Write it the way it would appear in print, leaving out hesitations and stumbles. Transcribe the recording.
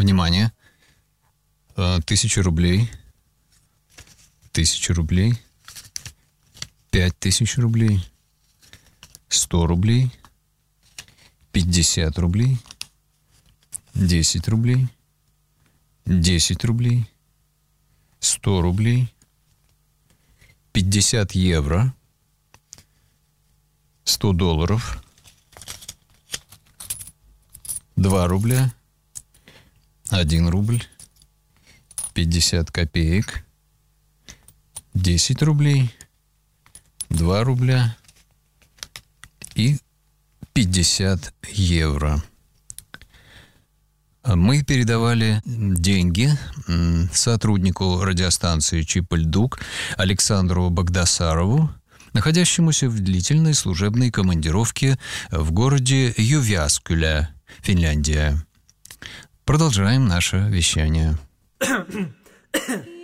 Внимание. 1000 рублей. 1000 рублей. 5000 рублей. 100 рублей. 50 рублей. 10 рублей. 10 рублей. 100 рублей. 50 евро. 100 долларов. 2 рубля. 1 рубль. 50 копеек. 10 рублей. 2 рубля. И 50 евро. Мы передавали деньги сотруднику радиостанции «Чип-Льдук» Александру Багдасарову, находящемуся в длительной служебной командировке в городе Ювяскюля, Финляндия. Продолжаем наше вещание.